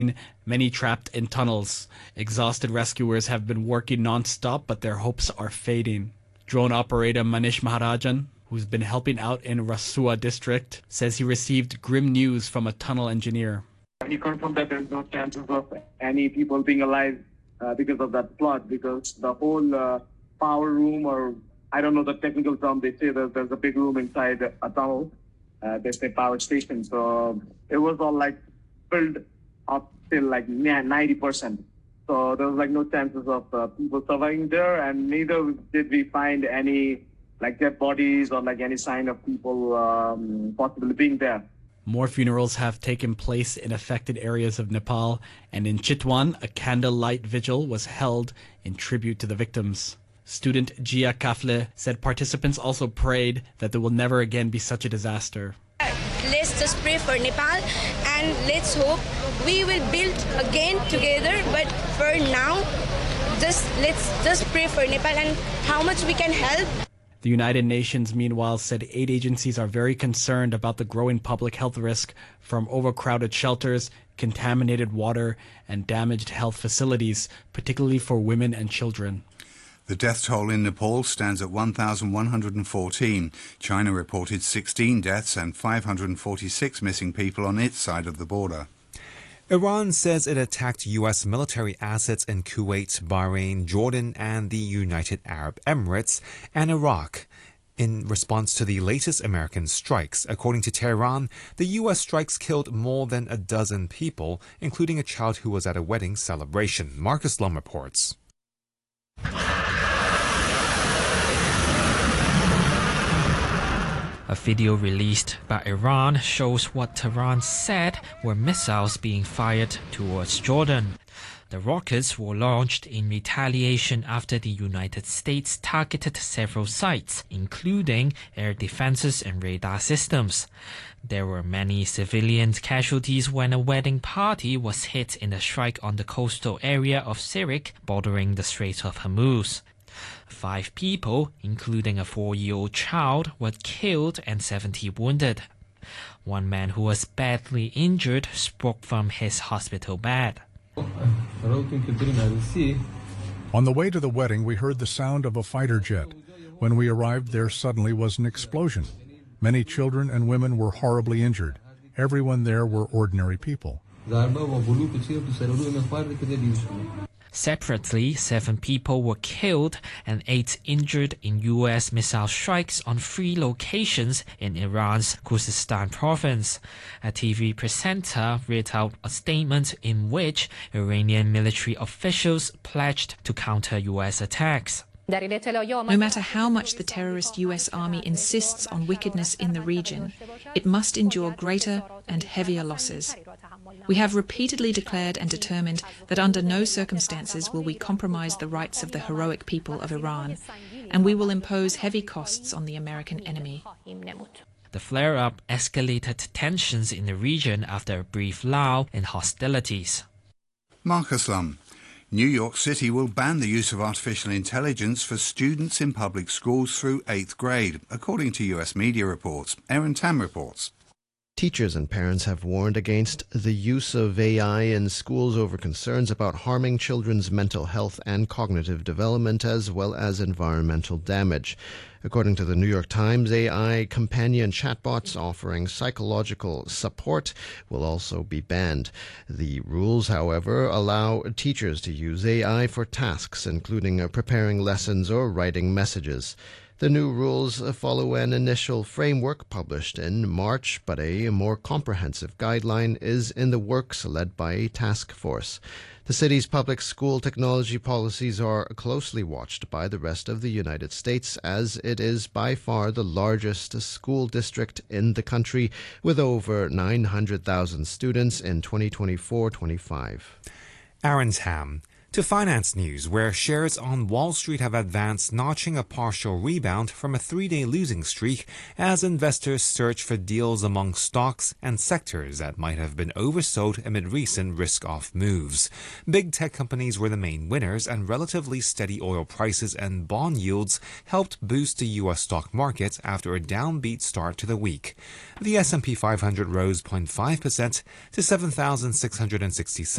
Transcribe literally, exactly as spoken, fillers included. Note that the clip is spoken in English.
many trapped in tunnels. Exhausted rescuers have been working non-stop, but their hopes are fading. Drone operator Manish Maharajan, who's been helping out in Rasua district, says he received grim news from a tunnel engineer. He confirmed that there's no chances of any people being alive uh, because of that flood, because the whole uh, power room, or I don't know the technical term, they say that there's a big room inside a tunnel, uh, they say power station. So it was all like filled up till like ninety percent. So there was like no chances of uh, people surviving there, and neither did we find any like dead bodies or like any sign of people um, possibly being there. More funerals have taken place in affected areas of Nepal, and in Chitwan, a candlelight vigil was held in tribute to the victims. Student Jia Kafle said participants also prayed that there will never again be such a disaster. Let's just pray for Nepal, and let's hope we will build again together. But for now, just let's just pray for Nepal and how much we can help. The United Nations, meanwhile, said aid agencies are very concerned about the growing public health risk from overcrowded shelters, contaminated water, and damaged health facilities, particularly for women and children. The death toll in Nepal stands at one thousand one hundred fourteen. China reported sixteen deaths and five hundred forty-six missing people on its side of the border. Iran says it attacked U S military assets in Kuwait, Bahrain, Jordan, and the United Arab Emirates and Iraq in response to the latest American strikes. According to Tehran, the U S strikes killed more than a dozen people, including a child who was at a wedding celebration. Marcus Lum reports. A video released by Iran shows what Tehran said were missiles being fired towards Jordan. The rockets were launched in retaliation after the United States targeted several sites, including air defenses and radar systems. There were many civilian casualties when a wedding party was hit in a strike on the coastal area of Sirik, bordering the Strait of Hormuz. Five people, including a four-year-old child, were killed and seventy wounded. One man who was badly injured spoke from his hospital bed. On the way to the wedding, we heard the sound of a fighter jet. When we arrived, there suddenly was an explosion. Many children and women were horribly injured. Everyone there were ordinary people. Separately, seven people were killed and eight injured in U S missile strikes on three locations in Iran's Khuzestan province. A T V presenter read out a statement in which Iranian military officials pledged to counter U S attacks. No matter how much the terrorist U S army insists on wickedness in the region, it must endure greater and heavier losses. We have repeatedly declared and determined that under no circumstances will we compromise the rights of the heroic people of Iran, and we will impose heavy costs on the American enemy. The flare-up escalated tensions in the region after a brief lull in hostilities. Marcus Lum. New York City will ban the use of artificial intelligence for students in public schools through eighth grade, according to U S media reports. Aaron Tam reports. Teachers and parents have warned against the use of A I in schools over concerns about harming children's mental health and cognitive development, as well as environmental damage. According to the New York Times, A I companion chatbots offering psychological support will also be banned. The rules, however, allow teachers to use A I for tasks, including preparing lessons or writing messages. The new rules follow an initial framework published in March, but a more comprehensive guideline is in the works, led by a task force. The city's public school technology policies are closely watched by the rest of the United States, as it is by far the largest school district in the country, with over nine hundred thousand students in twenty twenty-four twenty-five. Aaron Tam. To finance news, where shares on Wall Street have advanced, notching a partial rebound from a three-day losing streak as investors search for deals among stocks and sectors that might have been oversold amid recent risk-off moves. Big tech companies were the main winners, and relatively steady oil prices and bond yields helped boost the U S stock market after a downbeat start to the week. The S and P five hundred rose zero point five percent to seven thousand six hundred sixty-seven.